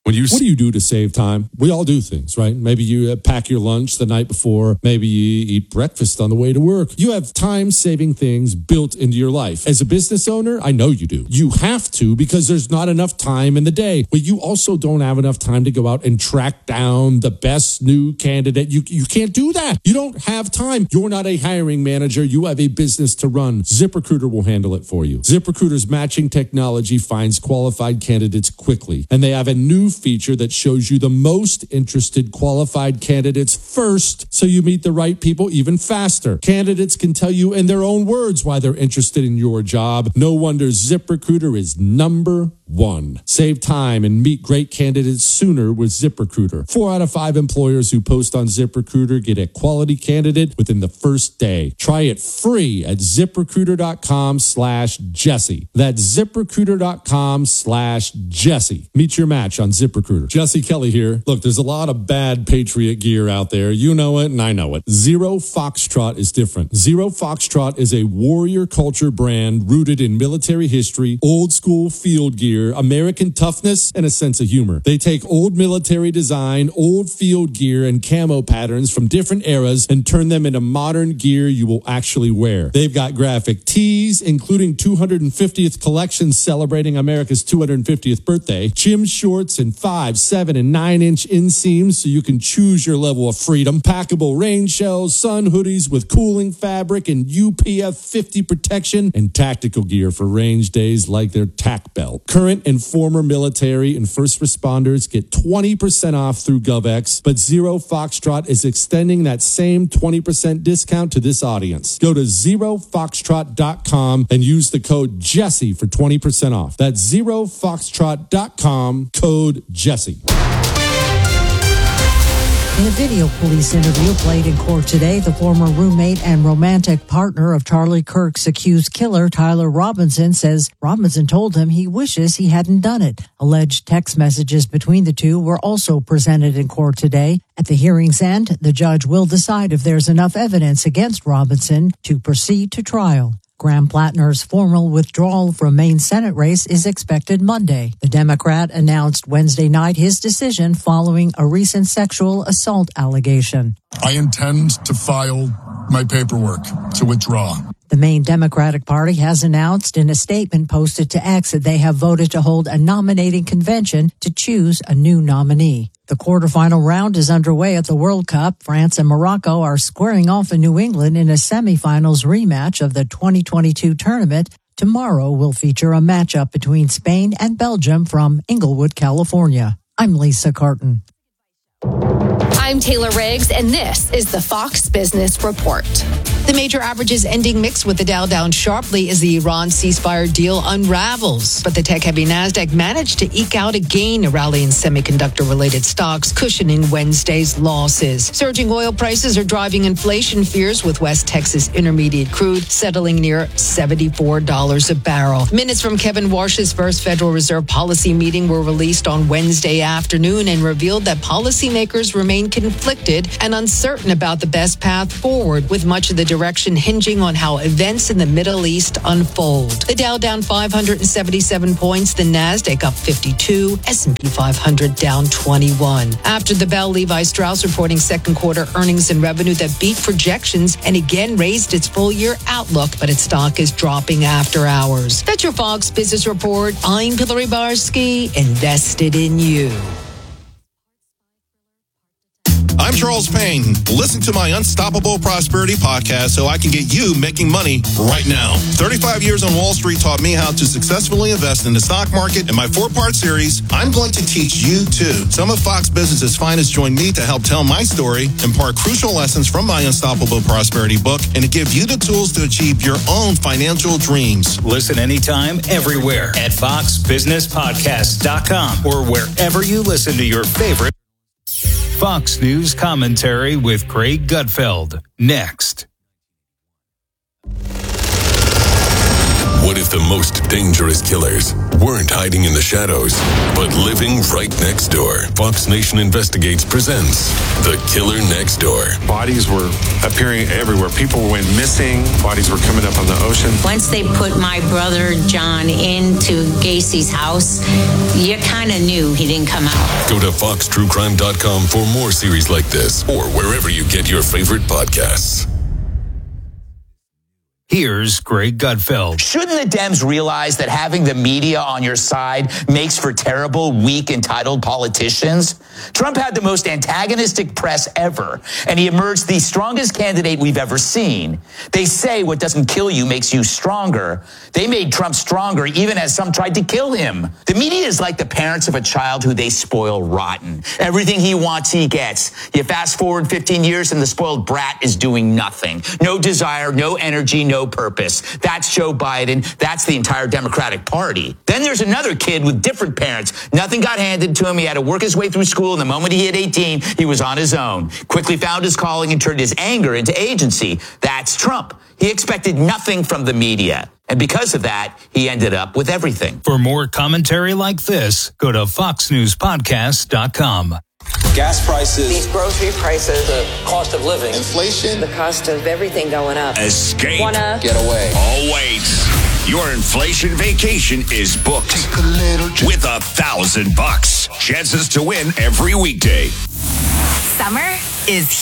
What do you do to save time? We all do things, right? Maybe you pack your lunch the night before. Maybe you eat breakfast on the way to work. You have time-saving things built into your life. As a business owner, I know you do. You have to because there's not enough time in the day. But you also don't have enough time to go out and track down the best new candidate. You can't do that. You don't have time. You're not a hiring manager. You have a business to run. ZipRecruiter will handle it for you. ZipRecruiter's matching technology finds qualified candidates quickly. And they have a new feature that shows you the most interested qualified candidates first, so you meet the right people even faster. Candidates can tell you in their own words why they're interested in your job. No wonder ZipRecruiter is number one. Save time and meet great candidates sooner with ZipRecruiter. 4 out of 5 employers who post on ZipRecruiter get a quality candidate within the first day. Try it free at ZipRecruiter.com/Jesse. That's ZipRecruiter.com/Jesse. Meet your match on ZipRecruiter. Jesse Kelly here. Look, there's a lot of bad Patriot gear out there. You know it and I know it. Zero Foxtrot is different. Zero Foxtrot is a warrior culture brand rooted in military history, old school field gear, American toughness, and a sense of humor. They take old military design, old field gear, and camo patterns from different eras and turn them into modern gear you will actually wear. They've got graphic tees, including 250th collections celebrating America's 250th birthday, gym shorts in 5, 7, and 9-inch inseams so you can choose your level of freedom, packable rain shells, sun hoodies with cooling fabric and UPF 50 protection, and tactical gear for range days like their TAC belt. Current and former military and first responders get 20% off through GovX, but Zero Foxtrot is extending that same 20% discount to this audience. Go to ZeroFoxtrot.com and use the code Jesse for 20% off. That's ZeroFoxtrot.com, code Jesse. In a video police interview played in court today, the former roommate and romantic partner of Charlie Kirk's accused killer, Tyler Robinson, says Robinson told him he wishes he hadn't done it. Alleged text messages between the two were also presented in court today. At the hearing's end, the judge will decide if there's enough evidence against Robinson to proceed to trial. Graham Plattner's formal withdrawal from Maine Senate race is expected Monday. The Democrat announced Wednesday night his decision following a recent sexual assault allegation. I intend to file my paperwork to withdraw. The Maine Democratic Party has announced in a statement posted to X that they have voted to hold a nominating convention to choose a new nominee. The quarterfinal round is underway at the World Cup. France and Morocco are squaring off in New England in a semifinals rematch of the 2022 tournament. Tomorrow will feature a matchup between Spain and Belgium from Inglewood, California. I'm Lisa Carton. I'm Taylor Riggs, and this is the Fox Business Report. The major averages ending mixed with the Dow down sharply as the Iran ceasefire deal unravels. But the tech-heavy Nasdaq managed to eke out a gain, a rally in semiconductor-related stocks cushioning Wednesday's losses. Surging oil prices are driving inflation fears, with West Texas Intermediate crude settling near $74 a barrel. Minutes from Kevin Warsh's first Federal Reserve policy meeting were released on Wednesday afternoon and revealed that policymakers remain conflicted and uncertain about the best path forward, with much of the direction hinging on how events in the Middle East unfold. The Dow down 577 points, the Nasdaq up 52, S&P 500 down 21. After the bell, Levi Strauss reporting second quarter earnings and revenue that beat projections and again raised its full year outlook, but its stock is dropping after hours. That's your Fox Business Report. I'm Hillary Barsky, invested in you. I'm Charles Payne. Listen to my Unstoppable Prosperity podcast so I can get you making money right now. 35 years on Wall Street taught me how to successfully invest in the stock market. In my 4-part series, I'm going to teach you too. Some of Fox Business's finest join me to help tell my story, impart crucial lessons from my Unstoppable Prosperity book, and to give you the tools to achieve your own financial dreams. Listen anytime, everywhere at foxbusinesspodcast.com or wherever you listen to your favorite Fox News commentary with Craig Gutfeld. Next. What if the most dangerous killers weren't hiding in the shadows, but living right next door? Fox Nation Investigates presents The Killer Next Door. Bodies were appearing everywhere. People went missing. Bodies were coming up on the ocean. Once they put my brother John into Gacy's house, you kind of knew he didn't come out. Go to foxtruecrime.com for more series like this, or wherever you get your favorite podcasts. Here's Greg Gutfeld. Shouldn't the Dems realize that having the media on your side makes for terrible, weak, entitled politicians? Trump had the most antagonistic press ever, and he emerged the strongest candidate we've ever seen. They say what doesn't kill you makes you stronger. They made Trump stronger even as some tried to kill him. The media is like the parents of a child who they spoil rotten. Everything he wants, he gets. You fast forward 15 years and the spoiled brat is doing nothing. No desire, no energy, no purpose. That's Joe Biden. That's the entire Democratic Party. Then there's another kid with different parents. Nothing got handed to him. He had to work his way through school. And the moment he hit 18, he was on his own. Quickly found his calling and turned his anger into agency. That's Trump. He expected nothing from the media. And because of that, he ended up with everything. For more commentary like this, go to foxnewspodcast.com. Gas prices, these grocery prices, the cost of living, inflation, the cost of everything going up. Escape. Wanna get away. Oh, wait. Your inflation vacation is booked with $1,000. Chances to win every weekday. Summer is